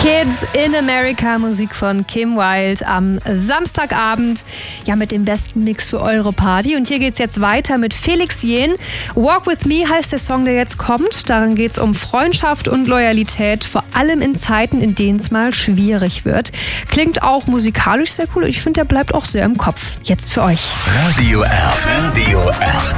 Kids in America, Musik von Kim Wilde am Samstagabend. Ja, mit dem besten Mix für eure Party. Und hier geht's jetzt weiter mit Felix Jähn. Walk With Me heißt der Song, der jetzt kommt. Darin geht's um Freundschaft und Loyalität, vor allem in Zeiten, in denen es mal schwierig wird. Klingt auch musikalisch sehr cool. Ich finde, der bleibt auch sehr im Kopf. Jetzt für euch. Radio 11.